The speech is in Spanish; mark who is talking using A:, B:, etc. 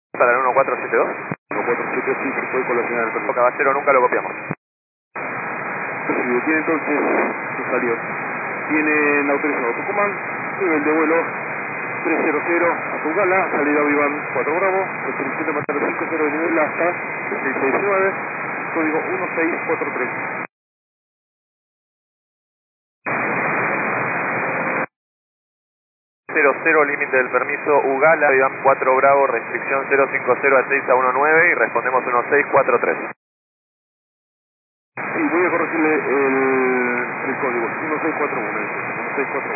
A: Para el 1472.
B: 1472, sí, se fue con la señal del permiso.
A: Caballero, nunca lo copiamos.
B: Recibido. Tiene entonces, se salió. Tienen autorizado Tucumán, nivel de vuelo 300 a Tugala, salida Vivan 4 Bravo, restricción de matar 50 de nivel hasta 6619, código 1643.
A: 00, límite del permiso Ugala, Vivan 4 Bravo, restricción 050 a 6119 y respondemos 1643.
B: Sí, voy a corregirle el código, 1641, 1641.